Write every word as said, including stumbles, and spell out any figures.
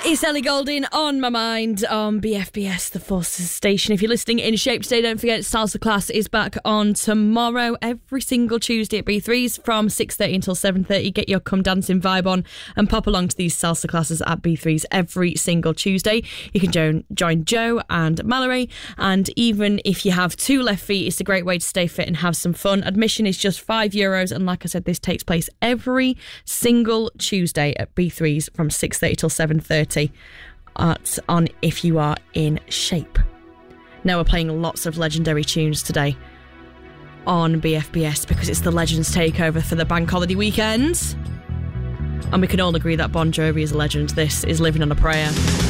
It's Ellie Goulding on my mind on B F B S, the Forces station. If you're listening in shape today, don't forget Salsa Class is back on tomorrow, every single Tuesday at B three's from six thirty until seven thirty. Get your come dancing vibe on and pop along to these Salsa Classes at B three's every single Tuesday. You can join, join Joe and Mallory, and even if you have two left feet, it's a great way to stay fit and have some fun. Admission is just five euros, and like I said, this takes place every single Tuesday at B three's from six thirty till seven thirty. At, on If You Are In Shape. Now we're playing lots of legendary tunes today on B F B S because it's the Legends takeover for the bank holiday weekend, and we can all agree that Bon Jovi is a legend. This is Living on a Prayer.